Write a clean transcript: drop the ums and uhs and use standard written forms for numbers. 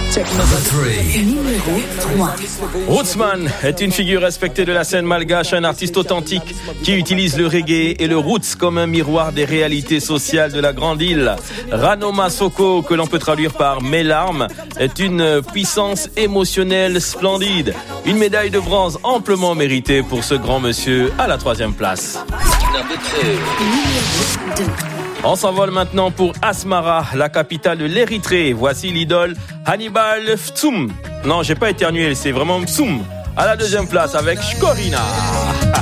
Numéro 3. Rootsman est une figure respectée de la scène malgache, un artiste authentique qui utilise le reggae et le roots comme un miroir des réalités sociales de la grande île. Ranoma Soko, que l'on peut traduire par mes larmes, est une puissance émotionnelle splendide. Une médaille de bronze amplement méritée pour ce grand monsieur à la 3e place. Numéro 2. On s'envole maintenant pour Asmara, la capitale de l'Érythrée. Voici l'idole Hannibal Ftsum. Non, j'ai pas éternué, c'est vraiment Ftsum. À la 2e place avec Shkorina.